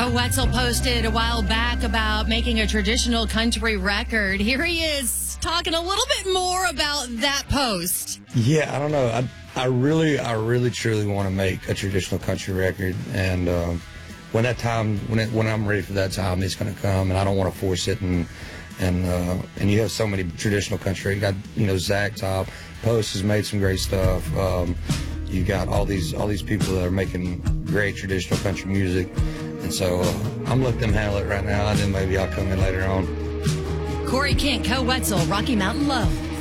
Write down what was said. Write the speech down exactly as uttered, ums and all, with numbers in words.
Koe Wetzel posted a while back about making a traditional country record. Here he is talking a little bit more about that post. Yeah, I don't know. I, I really, I really, truly want to make a traditional country record. And um, when that time, when it, when I'm ready for that time, it's going to come. And I don't want to force it. And and uh, and you have so many traditional country. You got, you know, Zach Top, Post has made some great stuff. Um, you got all these all these people that are making great traditional country music. And so uh, I'm letting them handle it right now, and then maybe I'll come in later on. Corey Kent, Koe Wetzel, Rocky Mountain Love.